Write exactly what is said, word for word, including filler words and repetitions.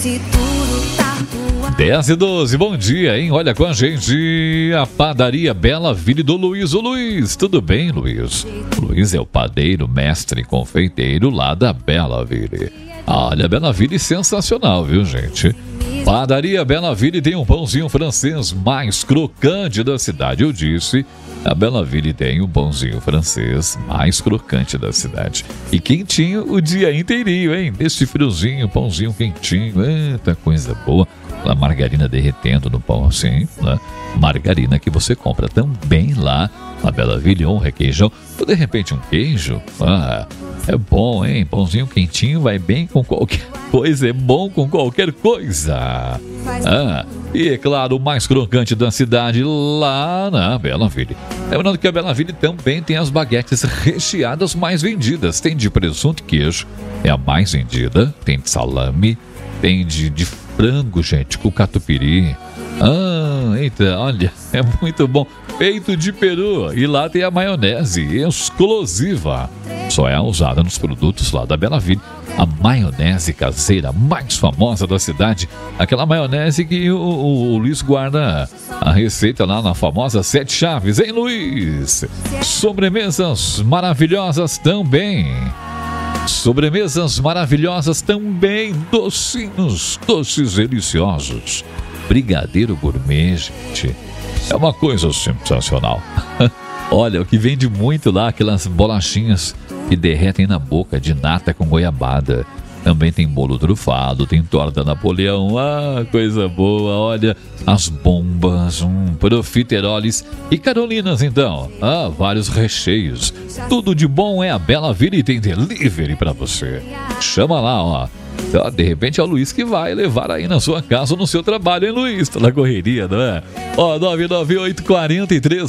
dez e doze, bom dia, hein? Olha com a gente a padaria Bela Ville do Luiz. O Luiz, tudo bem, Luiz? O Luiz é o padeiro, mestre, confeiteiro lá da Bela Ville. Olha, Bela Ville sensacional, viu, gente? Padaria Bela Ville tem um pãozinho francês mais crocante da cidade. Eu disse, a Bela Ville tem o pãozinho francês mais crocante da cidade. E quentinho o dia inteirinho, hein? Nesse friozinho, pãozinho quentinho, eita coisa boa. A margarina derretendo no pão assim, né? Margarina que você compra também lá na Bela Ville, ou um requeijão, ou de repente um queijo. Ah, é bom, hein? Pãozinho quentinho vai bem com qualquer coisa, é bom com qualquer coisa. Ah, e é claro, o mais crocante da cidade lá na Bela Ville. Lembrando que a Bela Ville também tem as baguetes recheadas mais vendidas. Tem de presunto e queijo, é a mais vendida. Tem de salame, tem de, de frango, gente, com catupiry. Ah, eita, olha, é muito bom. Peito de peru. E lá tem a maionese exclusiva. Só é usada nos produtos lá da Bela Ville. A maionese caseira mais famosa da cidade. Aquela maionese que o, o, o Luiz guarda a receita lá na famosa Sete Chaves, hein, Luiz? Sobremesas maravilhosas também. Sobremesas maravilhosas também. Docinhos, doces deliciosos. Brigadeiro gourmet, gente. É uma coisa sensacional. Olha, o que vende muito lá, aquelas bolachinhas que derretem na boca de nata com goiabada. Também tem bolo trufado, tem torta Napoleão. Ah, coisa boa. Olha, as bombas, um profiteroles e carolinas, então. Ah, vários recheios. Tudo de bom é a Bela Ville e tem delivery pra você. Chama lá, ó. De repente é o Luiz que vai levar aí na sua casa ou no seu trabalho, hein, Luiz? Tá na correria, não é? Ó, nove nove oito quatro três